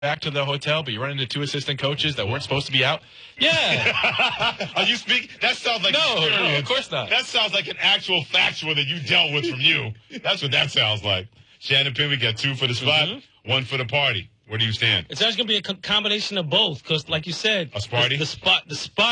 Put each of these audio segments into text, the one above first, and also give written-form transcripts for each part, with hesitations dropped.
back to the hotel, but you run into two assistant coaches that weren't supposed to be out. Yeah. Are you speaking? That sounds like No, of course not. That sounds like an actual factual that you dealt with from you. That's what that sounds like. Shannon Penn, we got 2 for the spot, 1 for the party. Where do you stand? It's actually going to be a combination of both, because, like you said, a party? The spot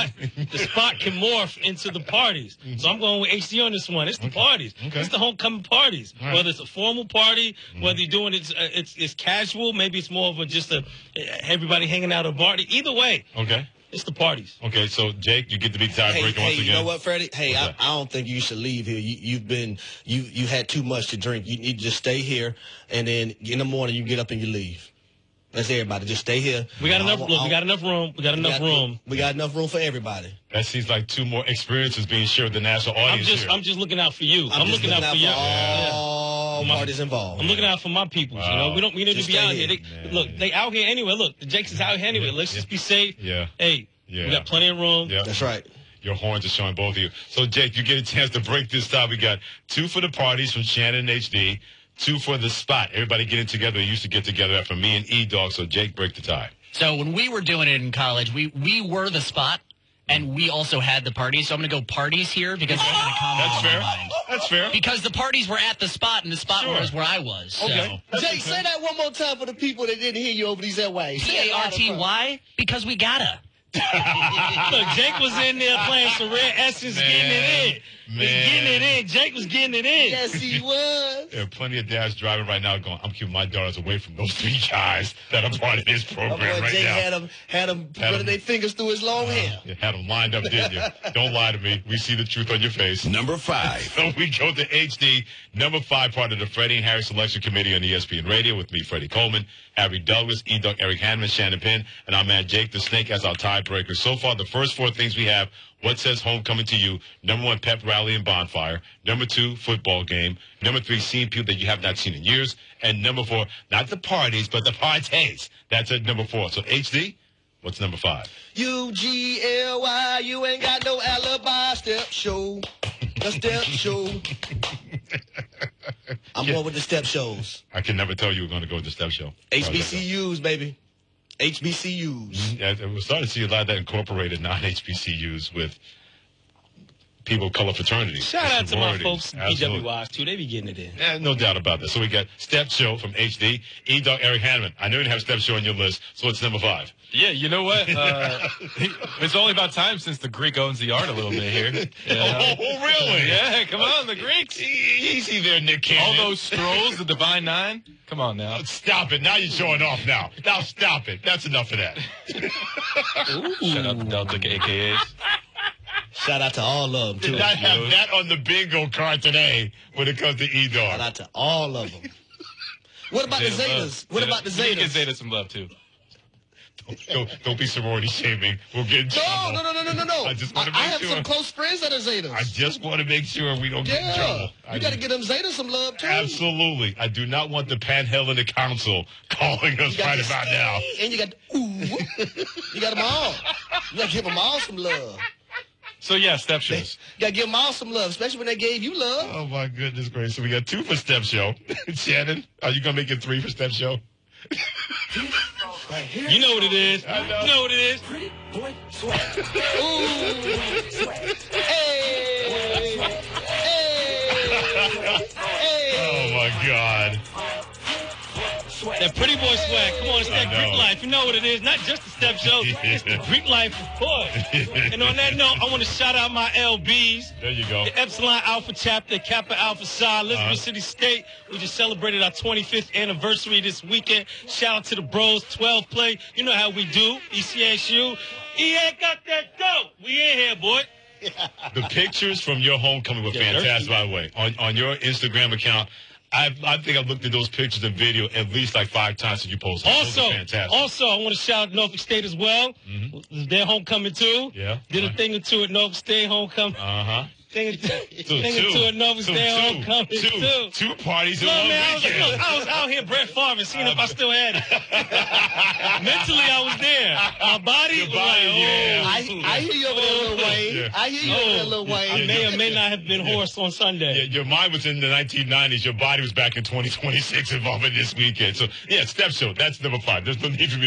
can morph into the parties. So I'm going with HD on this one. It's the parties. Okay. It's the homecoming parties. Right. Whether it's a formal party, whether you're doing it's casual, maybe it's more of everybody hanging out at a party. Either way, it's the parties. Okay, so Jake, you get to be the tiebreaker once again. You know what, Freddie? Hey, I don't think you should leave here. You had too much to drink. You need to just stay here, and then in the morning you get up and you leave. That's everybody. Just stay here. We got enough. We got enough room. We got enough room. We got enough room for everybody. That seems like 2 more experiences being shared with the national audience. I'm just looking out for you. I'm looking out for you. All parties involved. I'm looking out for my people. Wow. You know, we need to be out here. They out here anyway. Look, the Jakes is out here anyway. Let's just be safe. Yeah. Hey, we got plenty of room. Yeah. That's right. Your horns are showing, both of you. So, Jake, you get a chance to break this tie. We got 2 for the parties from Shannon and HD. 2 for the spot. Everybody getting together. We used to get together after me and E-Dog. So, Jake, break the tie. So, when we were doing it in college, we were the spot, and we also had the parties. So, I'm going to go parties here because they had a common That's fair. mind. That's fair. Because the parties were at the spot, and the spot was where I was. So. Okay. Jake, say that one more time for the people that didn't hear you over these airways. P-A-R-T-Y? Because we gotta. Look, Jake was in there playing some Red Essence, getting it in. Getting it in. Jake was getting it in. Yes, he was. There are plenty of dads driving right now going, I'm keeping my daughters away from those 3 guys that are part of this program right Jake now. had them running their fingers through his long hair. You had them lined up, didn't you? Don't lie to me. We see the truth on your face. Number 5. So we go to HD, number 5, part of the Freddie and Harry Selection Committee on ESPN Radio with me, Freddie Coleman, Harry Douglas, E-Dog, Eric Hanman, Shannon Penn, and our man Jake the Snake as our tiebreaker. So far, the first 4 things we have: what says homecoming to you? Number 1, pep rally and bonfire. Number 2, football game. Number 3, seeing people that you have not seen in years. And number 4, not the parties, but the parties. That's at number 4. So HD, what's number 5? U-G-L-Y, you ain't got no alibi. Step show. The step show. I'm going with the step shows. I can never tell you we're going to go with the step show. HBCUs, baby. HBCUs. Yeah, we're starting to see a lot of that incorporated non-HBCUs with people of color fraternities. Shout out to my folks, Absolutely. BWIs, too. They be getting it in. Yeah, no doubt about that. So we got Step Show from HD. E-Dog, Eric Hanman. I know you didn't have Step Show on your list, so it's number 5. Yeah, you know what? It's only about time since the Greek owns the art a little bit here. Oh, really? Yeah, come on, the Greeks. Easy there, Nick Cannon. All those scrolls, the Divine Nine. Come on now. Stop it. Now you're showing off now. Now stop it. That's enough of that. Shout out to Delta AKAs. Shout out to all of them, too. Did not have that on the bingo card today when it comes to E-Dog. Shout out to all of them. What about the Zetas? What about the Give Zetas? Zeta some love, too. Don't be sorority shaming. We'll get in trouble. No. I just want to make I have sure. some close friends that are Zetas. I just want to make sure we don't get in trouble. You got to give them Zetas some love, too. Absolutely. I do not want the Panhellenic Council calling us right about now. And you got you got them all. You got to give them all some love. So, yeah, step shows. You got to give them all some love, especially when they gave you love. Oh, my goodness gracious. So we got 2 for Step Show. Shannon, are you going to make it 3 for Step Show? You know what it is. I know. You know what it is. Oh, my God. That pretty boy swag. Come on, it's that Greek life. You know what it is. Not just the step show. It's the Greek life, of course. And on that note, I want to shout out my LBs. There you go. The Epsilon Alpha Chapter, Kappa Alpha Psi, Elizabeth City State. We just celebrated our 25th anniversary this weekend. Shout out to the bros, 12 play. You know how we do. ECSU. EA got that dope. We in here, boy. The pictures from your homecoming were fantastic, by the way. On your Instagram account, I think I've looked at those pictures and video at least like 5 times since you posted. Also, those are fantastic. I want to shout out Norfolk State as well. Their homecoming, too. Yeah. Did a thing or two at Norfolk State homecoming. Uh-huh. Thing or two at Norfolk State homecoming, too. 2 parties in Look, one man, weekend. I was out here Brett Favre seeing if I still had it. Mentally, I was there. My body was like, oh. yeah. I hear you over there, Lil Wayne. Yeah. I hear you over there, Lil Wayne. I may or may not have been hoarse on Sunday. Yeah, your mind was in the 1990s. Your body was back in 2026 involving this weekend. So, yeah, Steph Show. That's number 5. There's no need for me